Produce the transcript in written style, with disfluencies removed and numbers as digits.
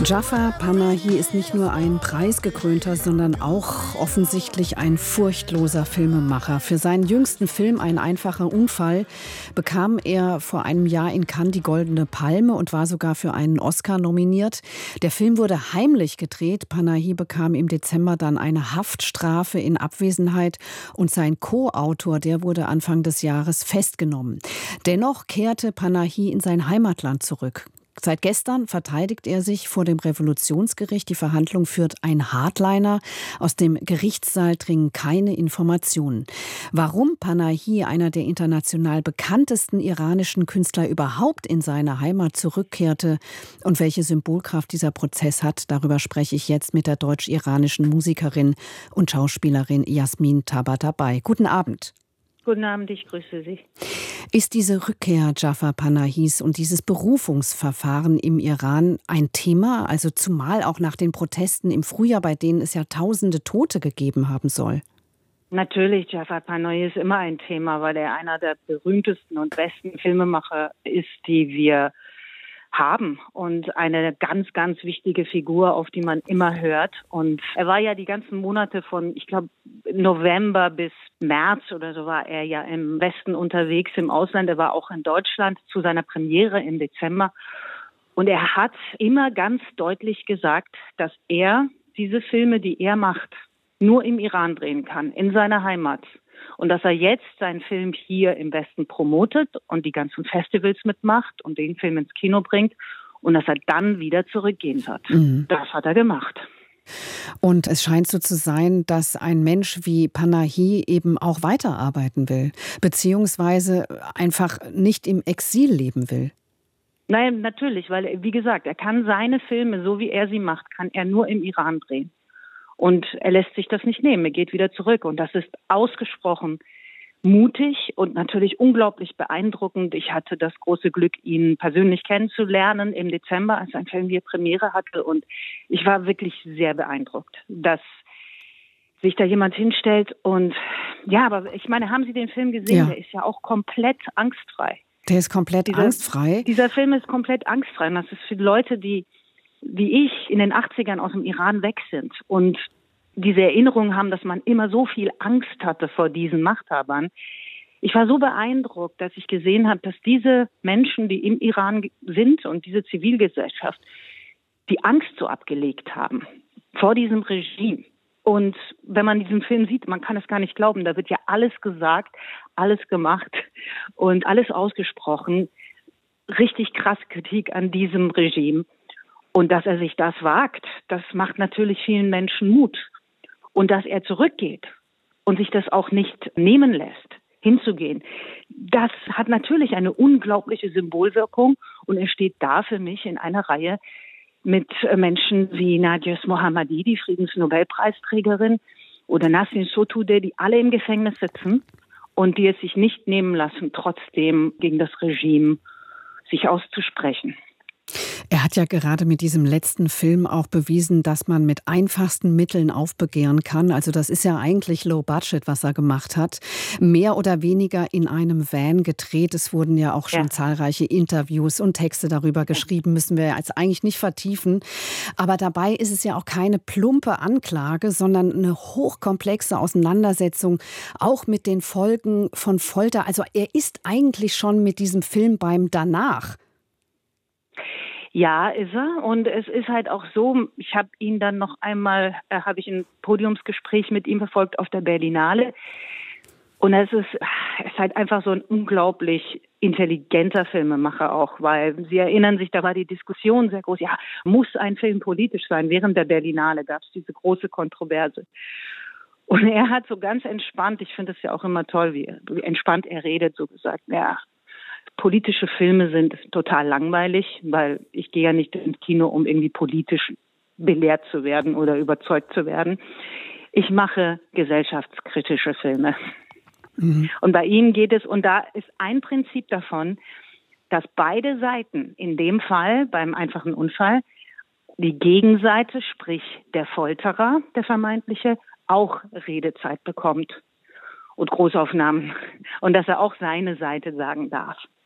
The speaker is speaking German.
Jafar Panahi ist nicht nur ein preisgekrönter, sondern auch offensichtlich ein furchtloser Filmemacher. Für seinen jüngsten Film »Ein einfacher Unfall« bekam er vor einem Jahr in Cannes die Goldene Palme und war sogar für einen Oscar nominiert. Der Film wurde heimlich gedreht. Panahi bekam im Dezember dann eine Haftstrafe in Abwesenheit und sein Co-Autor, der wurde Anfang des Jahres festgenommen. Dennoch kehrte Panahi in sein Heimatland zurück. Seit gestern verteidigt er sich vor dem Revolutionsgericht. Die Verhandlung führt ein Hardliner. Aus dem Gerichtssaal dringen keine Informationen. Warum Panahi, einer der international bekanntesten iranischen Künstler, überhaupt in seine Heimat zurückkehrte und welche Symbolkraft dieser Prozess hat, darüber spreche ich jetzt mit der deutsch-iranischen Musikerin und Schauspielerin Jasmin Tabatabai. Guten Abend. Guten Abend, ich grüße Sie. Ist diese Rückkehr Jafar Panahis und dieses Berufungsverfahren im Iran ein Thema, also zumal auch nach den Protesten im Frühjahr, bei denen es ja tausende Tote gegeben haben soll? Natürlich, Jafar Panahi ist immer ein Thema, weil er einer der berühmtesten und besten Filmemacher ist, die wir haben und eine ganz, ganz wichtige Figur, auf die man immer hört. Und er war ja die ganzen Monate von, ich glaube, November bis März oder so war er ja im Westen unterwegs, im Ausland. Er war auch in Deutschland zu seiner Premiere im Dezember. Und er hat immer ganz deutlich gesagt, dass er diese Filme, die er macht, nur im Iran drehen kann, in seiner Heimat. Und dass er jetzt seinen Film hier im Westen promotet und die ganzen Festivals mitmacht und den Film ins Kino bringt und dass er dann wieder zurückgehen wird. Das hat er gemacht. Und es scheint so zu sein, dass ein Mensch wie Panahi eben auch weiterarbeiten will, beziehungsweise einfach nicht im Exil leben will. Nein, natürlich, weil, wie gesagt, er kann seine Filme, so wie er sie macht, kann er nur im Iran drehen. Und er lässt sich das nicht nehmen, er geht wieder zurück. Und das ist ausgesprochen mutig und natürlich unglaublich beeindruckend. Ich hatte das große Glück, ihn persönlich kennenzulernen im Dezember, als sein Film hier Premiere hatte. Und ich war wirklich sehr beeindruckt, dass sich da jemand hinstellt. Und ja, aber ich meine, haben Sie den Film gesehen? Ja. Der ist ja auch komplett angstfrei. Der ist komplett angstfrei? Dieser Film ist komplett angstfrei. Und das ist für Leute, die wie ich in den 80ern aus dem Iran weg sind und diese Erinnerung haben, dass man immer so viel Angst hatte vor diesen Machthabern. Ich war so beeindruckt, dass ich gesehen habe, dass diese Menschen, die im Iran sind und diese Zivilgesellschaft, die Angst so abgelegt haben vor diesem Regime. Und wenn man diesen Film sieht, man kann es gar nicht glauben, da wird ja alles gesagt, alles gemacht und alles ausgesprochen. Richtig krass Kritik an diesem Regime. Und dass er sich das wagt, das macht natürlich vielen Menschen Mut. Und dass er zurückgeht und sich das auch nicht nehmen lässt, hinzugehen, das hat natürlich eine unglaubliche Symbolwirkung. Und er steht da für mich in einer Reihe mit Menschen wie Nagios Mohammadi, die Friedensnobelpreisträgerin, oder Nasrin Sotoudeh, die alle im Gefängnis sitzen und die es sich nicht nehmen lassen, trotzdem gegen das Regime sich auszusprechen. Er hat ja gerade mit diesem letzten Film auch bewiesen, dass man mit einfachsten Mitteln aufbegehren kann. Also das ist ja eigentlich Low Budget, was er gemacht hat. Mehr oder weniger in einem Van gedreht. Es wurden ja auch schon zahlreiche Interviews und Texte darüber geschrieben, müssen wir jetzt eigentlich nicht vertiefen. Aber dabei ist es ja auch keine plumpe Anklage, sondern eine hochkomplexe Auseinandersetzung, auch mit den Folgen von Folter. Also er ist eigentlich schon mit diesem Film beim Danach. Ja, ist er. Und es ist halt auch so, ich habe ihn dann noch einmal, habe ich ein Podiumsgespräch mit ihm verfolgt auf der Berlinale. Und es ist halt einfach so ein unglaublich intelligenter Filmemacher auch, weil Sie erinnern sich, da war die Diskussion sehr groß. Ja, muss ein Film politisch sein? Während der Berlinale gab es diese große Kontroverse. Und er hat so ganz entspannt, ich finde es ja auch immer toll, wie entspannt er redet, so gesagt, ja, politische Filme sind total langweilig, weil ich gehe ja nicht ins Kino, um irgendwie politisch belehrt zu werden oder überzeugt zu werden. Ich mache gesellschaftskritische Filme. Und bei ihm geht es, und da ist ein Prinzip davon, dass beide Seiten, in dem Fall beim einfachen Unfall, die Gegenseite, sprich der Folterer, der vermeintliche, auch Redezeit bekommt und Großaufnahmen und dass er auch seine Seite sagen darf.